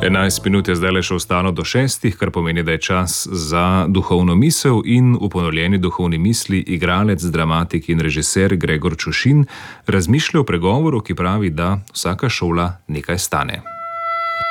11 minut je zdaj le še ostalo do 6, kar pomeni, da je čas za duhovno misel in v ponovljeni duhovni misli igralec, dramatik in režiser Gregor Čušin razmišlja o pregovoru, ki pravi, da vsaka šola nekaj stane.